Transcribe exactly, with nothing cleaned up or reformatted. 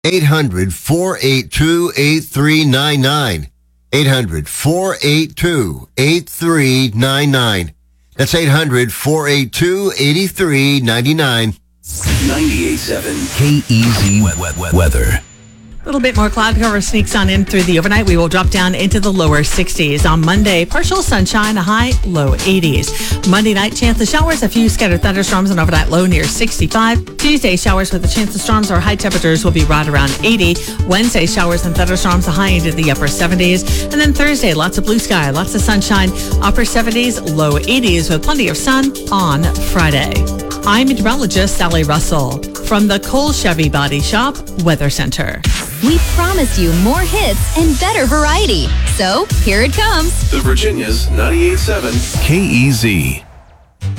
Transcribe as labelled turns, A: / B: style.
A: eight hundred, four eight two, eight three nine nine. eight hundred, four eight two, eight three nine nine. That's eight hundred, four eight two, eight three nine nine.
B: ninety-eight point seven K E Z weather.
C: A little bit more cloud cover sneaks on in through the overnight. We will drop down into the lower sixties. On Monday, partial sunshine, a high, low eighties. Monday night, chance of showers, a few scattered thunderstorms, an overnight low near sixty-five. Tuesday, showers with a chance of storms. Our high temperatures will be right around eighty. Wednesday, showers and thunderstorms, a high into the upper seventies. And then Thursday, lots of blue sky, lots of sunshine, upper seventies, low eighties with plenty of sun on Friday. I'm meteorologist Sally Russell from the Cole Chevy Body Shop Weather Center.
D: We promised you more hits and better variety. So here it comes.
B: The Virginia's ninety-eight point seven K E Z.